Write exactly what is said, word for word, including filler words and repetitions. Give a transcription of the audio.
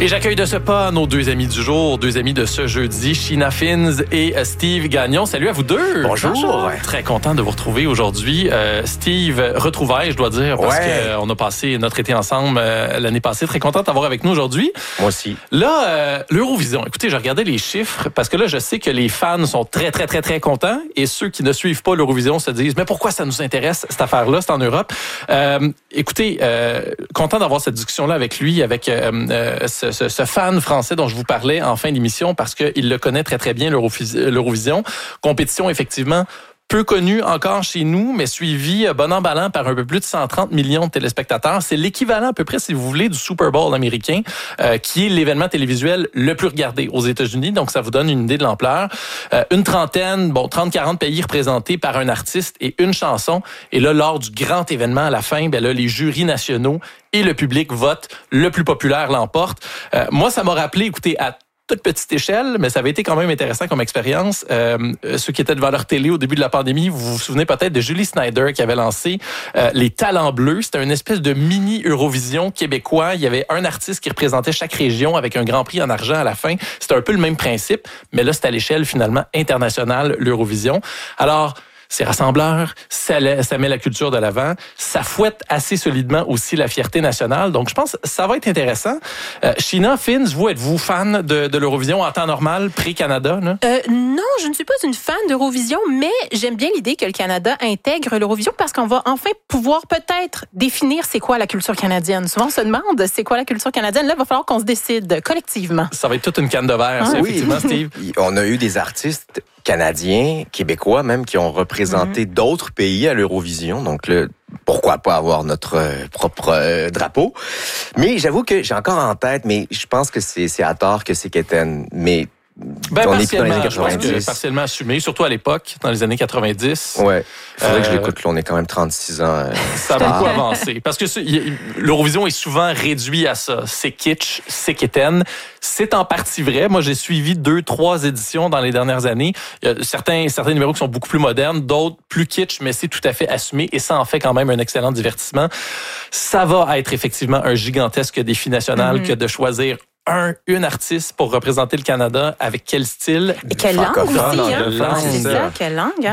Et j'accueille de ce pas nos deux amis du jour, deux amis de ce jeudi, Sheena Finns et Steve Gagnon. Salut à vous deux. Bonjour. Bonjour. Très content de vous retrouver aujourd'hui. Euh, Steve, retrouvailles, je dois dire, parce ouais. qu'on a passé notre été ensemble euh, l'année passée. Très content de t'avoir avec nous aujourd'hui. Moi aussi. Là, euh, l'Eurovision. Écoutez, j'ai regardé les chiffres parce que là, je sais que les fans sont très, très, très, très contents et ceux qui ne suivent pas l'Eurovision se disent, mais pourquoi ça nous intéresse, cette affaire-là? C'est en Europe. Euh, écoutez, euh, content d'avoir cette discussion-là avec lui, avec euh, euh, ce, ce, ce fan français dont je vous parlais en fin d'émission parce qu'il le connaît très, très bien, l'Eurovision. Compétition, effectivement, peu connue encore chez nous, mais suivie bon an ballant par un peu plus de cent trente millions de téléspectateurs. C'est l'équivalent à peu près, si vous voulez, du Super Bowl américain, euh, qui est l'événement télévisuel le plus regardé aux États-Unis. Donc, ça vous donne une idée de l'ampleur. Euh, une trentaine, bon, trente quarante pays représentés par un artiste et une chanson. Et là, lors du grand événement à la fin, ben là, les jurys nationaux et le public votent. Le plus populaire l'emporte. Euh, moi, ça m'a rappelé, écoutez, à toute petite échelle, mais ça avait été quand même intéressant comme expérience. Euh, ceux qui étaient devant leur télé au début de la pandémie, vous vous souvenez peut-être de Julie Snyder qui avait lancé euh, les Talents Bleus. C'était une espèce de mini-Eurovision québécois. Il y avait un artiste qui représentait chaque région avec un grand prix en argent à la fin. C'était un peu le même principe, mais là, c'est à l'échelle finalement internationale, l'Eurovision. Alors, c'est rassembleur, ça, ça met la culture de l'avant, ça fouette assez solidement aussi la fierté nationale. Donc, je pense que ça va être intéressant. Euh, Sheena Finns, vous, êtes-vous fan de, de l'Eurovision en temps normal, pré-Canada? Là? Euh, non, je ne suis pas une fan d'Eurovision, mais j'aime bien l'idée que le Canada intègre l'Eurovision parce qu'on va enfin pouvoir peut-être définir c'est quoi la culture canadienne. Souvent, on se demande c'est quoi la culture canadienne. Là, il va falloir qu'on se décide collectivement. Ça va être toute une canne de verre, ah, ça, oui. Effectivement, Steve. On a eu des artistes canadiens, québécois même, qui ont représenté mm-hmm. d'autres pays à l'Eurovision. Donc, le, pourquoi pas avoir notre euh, propre euh, drapeau? Mais j'avoue que j'ai encore en tête, mais je pense que c'est, c'est à tort que c'est quétaine. Mais Ben, on partiellement, est je pense que partiellement assumé, surtout à l'époque, dans les années quatre-vingt-dix. Ouais. Il faudrait euh, que je l'écoute, là. On est quand même trente-six ans. Euh, ça a beaucoup avancé. Parce que l'Eurovision est souvent réduit à ça. C'est kitsch, c'est quétaine. C'est en partie vrai. Moi, j'ai suivi deux, trois éditions dans les dernières années. Il y a certains, certains numéros qui sont beaucoup plus modernes, d'autres plus kitsch, mais c'est tout à fait assumé et ça en fait quand même un excellent divertissement. Ça va être effectivement un gigantesque défi national mm-hmm. que de choisir un, une artiste pour représenter le Canada avec quel style? Et quelle langue aussi, hein? Langue. C'est ça, quelle langue, hein?